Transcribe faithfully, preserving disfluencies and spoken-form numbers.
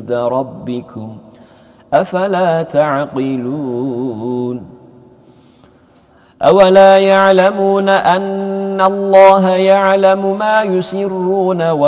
عند ربكم أفلا تعقلون أولا يعلمون أن الله يعلم ما يسرون